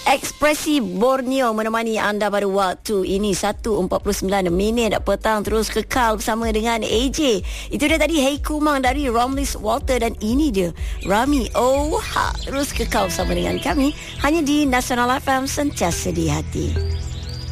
Ekspresi Borneo menemani anda pada waktu ini 1.49 minit petang, terus kekal bersama dengan AJ. Itu dia tadi Hey Kumang dari Romlis Walter, dan ini dia Rami Oha. Terus kekal bersama dengan kami hanya di Nasional FM, sentiasa di hati.